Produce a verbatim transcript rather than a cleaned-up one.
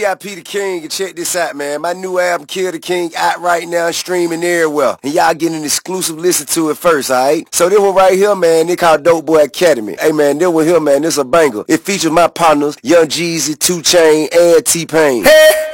Yeah, Peter King, and check this out, man. My new album, Kill the King, out right now, streaming everywhere. And y'all getting an exclusive listen to it first, alright? So this one right here, man, they called Dope Boy Academy. Hey, man, this one here, man, this a banger. It features my partners, Young Jeezy, two Chainz, and T-Pain. Hey!